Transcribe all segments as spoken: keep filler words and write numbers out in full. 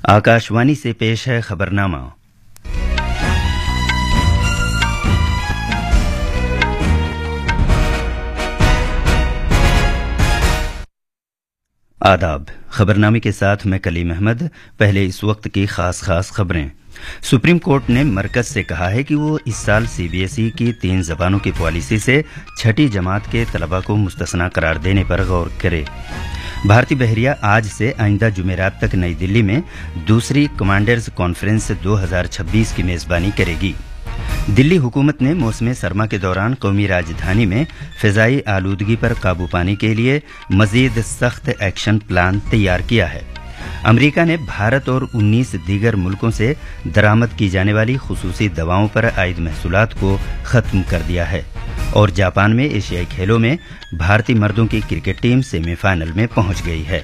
आकाशवाणी से पेश है खबरनामा। आदाब। खबरनामे के साथ मैं कलीम अहमद। पहले इस वक्त की खास खास खबरें। सुप्रीम कोर्ट ने मरकज से कहा है कि वो इस साल सीबीएसई की तीन जबानों की पॉलिसी से छठी जमात के तलबा को मुस्तस्ना करार देने पर गौर करे। भारती बहरिया आज से आइंदा जुमेरात तक नई दिल्ली में दूसरी कमांडर्स कॉन्फ्रेंस दो हज़ार छब्बीस की मेजबानी करेगी। दिल्ली हुकूमत ने मौसम सरमा के दौरान कौमी राजधानी में फिजाई आलूदगी पर काबू पाने के लिए मजीद सख्त एक्शन प्लान तैयार किया है। अमेरिका ने भारत और उन्नीस दीगर मुल्कों से दरामद की जाने वाली खुसूसी दवाओं पर आयद महसूलात को खत्म कर दिया है। और जापान में एशियाई खेलों में भारतीय मर्दों की क्रिकेट टीम सेमीफाइनल में पहुंच गई है।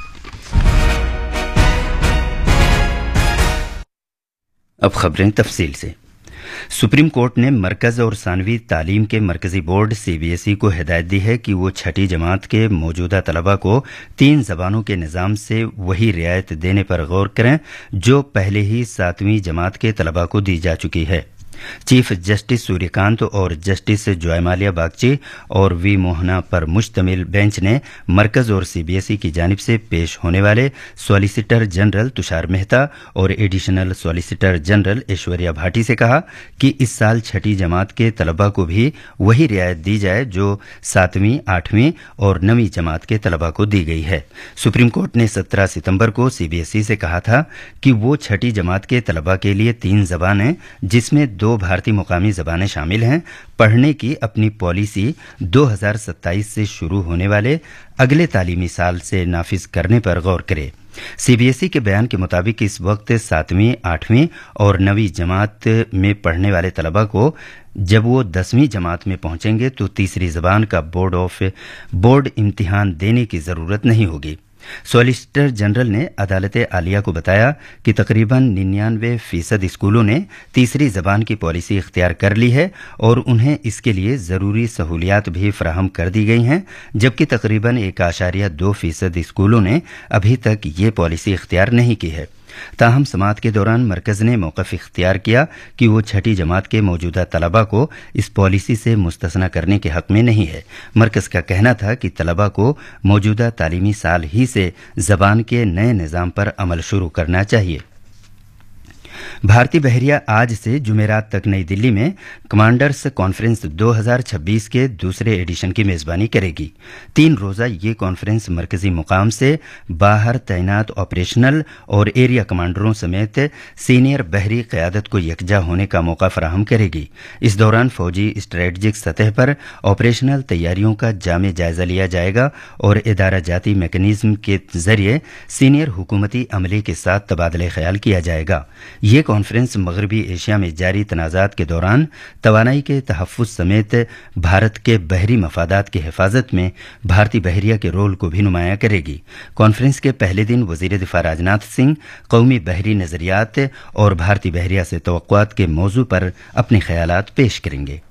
अब खबरें तफसील से। सुप्रीम कोर्ट ने मरकज और सानवी तालीम के मरकजी बोर्ड सीबीएसई को हिदायत दी है कि वो छठी जमात के मौजूदा तलबा को तीन जबानों के निज़ाम से वही रियायत देने पर गौर करें जो पहले ही सातवीं जमात के तलबा को दी जा चुकी है। चीफ जस्टिस सूर्यकांत और जस्टिस जयमाल्या बागची और वी मोहना पर मुश्तमिल बेंच ने मरकज और सीबीएसई की जानिब से पेश होने वाले सॉलिसिटर जनरल तुषार मेहता और additional solicitor general Aishwarya Bhati से कहा कि इस साल छठी जमात के तलबा को भी वही रियायत दी जाए जो सातवीं, आठवीं और नवीं जमात के तलबा को दी गई है। सुप्रीम कोर्ट ने सत्रह सितंबर को सीबीएसई से कहा था कि वो छठी जमात के तलबा के लिए तीन जबानें, जिसमें दो दो भारतीय मुकामी जबानें शामिल हैं, पढ़ने की अपनी पॉलिसी दो हज़ार सत्ताईस से शुरू होने वाले अगले तालीमी साल से नाफिज करने पर गौर करे। सीबीएसई के बयान के मुताबिक इस वक्त सातवीं, आठवीं और नवीं जमात में पढ़ने वाले तलबा को जब वो दसवीं जमात में पहुंचेंगे तो तीसरी जबान का बोर्ड ऑफ बोर्ड इम्तिहान देने की जरूरत नहीं होगी। सॉलिसिटर जनरल ने अदालत आलिया को बताया कि तकरीबन निन्यानवे फीसद स्कूलों ने तीसरी जबान की पॉलिसी इख्तियार कर ली है और उन्हें इसके लिए जरूरी सहूलियात भी फराहम कर दी गई हैं, जबकि तकरीबन एक आशारिया दो फीसद स्कूलों ने अभी तक ये पॉलिसी इख्तियार नहीं की है। ताहम समात के दौरान मरकज ने मौक़िफ़ इख्तियार किया कि वो छठी जमात के मौजूदा तलबा को इस पॉलिसी से मुस्तस्ना करने के हक में नहीं है। मरकज का कहना था कि तलबा को मौजूदा तालीमी साल ही से जबान के नए निज़ाम पर अमल शुरू करना चाहिए। भारती बहरिया आज से जुमेरात तक नई दिल्ली में कमांडर्स कॉन्फ्रेंस दो हज़ार छब्बीस के दूसरे एडिशन की मेजबानी करेगी। तीन रोजा ये कॉन्फ्रेंस मरकजी मुकाम से बाहर तैनात ऑपरेशनल और एरिया कमांडरों समेत सीनियर बहरी क़यादत को यकजा होने का मौका फराहम करेगी। इस दौरान फौजी स्ट्रेटजिक सतह पर ऑपरेशनल तैयारियों का जामे जायजा लिया जाएगा और इदारा जाती मैकेनिज्म के जरिए सीनियर हुकूमती अमले के साथ तबादले ख्याल किया जाएगा। ये कॉन्फ्रेंस मगरबी एशिया में जारी तनाज़ात के दौरान तवानाई के तहफ़्फ़ुज़ समेत भारत के बहरी मफादात की हिफाजत में भारतीय बहरिया के रोल को भी नुमाया करेगी। कॉन्फ्रेंस के पहले दिन वज़ीर दिफ़ा राजनाथ सिंह कौमी बहरी नज़रियात और भारतीय बहरिया से तवक्कुआत के मौजू पर अपने ख्यालात पेश करेंगे।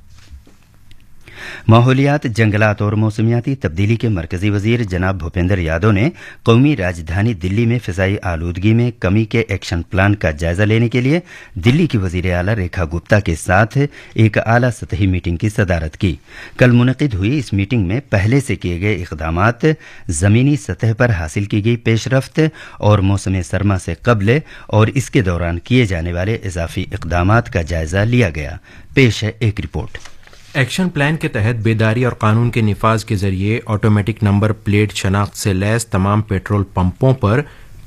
माहौलियात, जंगलात और मौसमियाती तब्दीली के मरकजी वजीर जनाब भूपेंद्र यादव ने कौमी राजधानी दिल्ली में फिजाई आलूदगी में कमी के एक्शन प्लान का जायजा लेने के लिए दिल्ली की वजीर आला रेखा गुप्ता के साथ एक आला सतही मीटिंग की सदारत की। कल मुनक़िद हुई इस मीटिंग में पहले से किए गए इक़दामात, ज़मीनी सतह पर हासिल की गई पेशरफ्त और मौसम सरमा से कबल और इसके दौरान किए जाने वाले इजाफी इक़दामात का जायजा लिया गया। पेश है एक रिपोर्ट। एक्शन प्लान के तहत बेदारी और कानून के निफाज के जरिए ऑटोमेटिक नंबर प्लेट शनाख्त से लैस तमाम पेट्रोल पंपों पर